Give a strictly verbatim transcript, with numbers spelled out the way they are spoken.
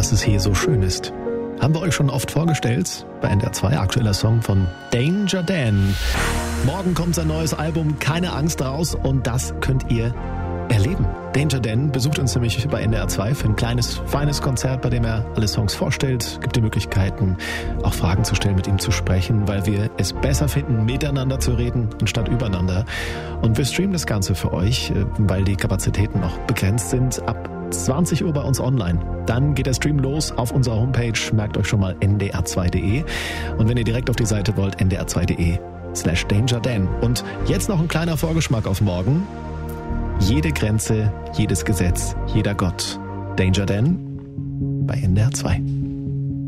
dass es hier so schön ist. Haben wir euch schon oft vorgestellt. Bei N D R zwei aktueller Song von Danger Dan. Morgen kommt sein neues Album Keine Angst raus und das könnt ihr erleben. Danger Dan besucht uns nämlich bei N D R zwei für ein kleines, feines Konzert, bei dem er alle Songs vorstellt. Gibt die Möglichkeiten, auch Fragen zu stellen, mit ihm zu sprechen, weil wir es besser finden, miteinander zu reden, anstatt übereinander. Und wir streamen das Ganze für euch, weil die Kapazitäten noch begrenzt sind, ab zwanzig Uhr bei uns online. Dann geht der Stream los auf unserer Homepage. Merkt euch schon mal N D R zwei Punkt de. Und wenn ihr direkt auf die Seite wollt, N D R zwei Punkt de slash Danger Dan. Und jetzt noch ein kleiner Vorgeschmack auf morgen. Jede Grenze, jedes Gesetz, jeder Gott. Danger Dan bei N D R zwei.